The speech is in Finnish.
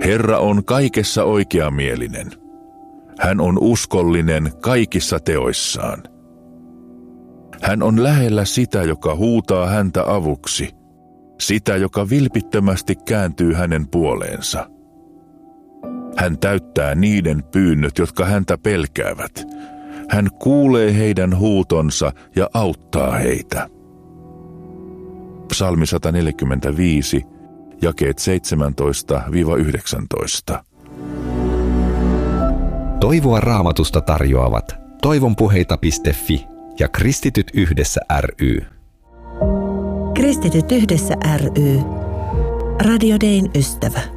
Herra on kaikessa oikeamielinen. Hän on uskollinen kaikissa teoissaan. Hän on lähellä sitä, joka huutaa häntä avuksi, sitä, joka vilpittömästi kääntyy hänen puoleensa. Hän täyttää niiden pyynnöt, jotka häntä pelkäävät. Hän kuulee heidän huutonsa ja auttaa heitä. Psalmi 145, jakeet 17-19. Toivoa Raamatusta tarjoavat toivonpuheita.fi ja Kristityt yhdessä ry. Kristityt yhdessä ry. Radio Dayn ystävä.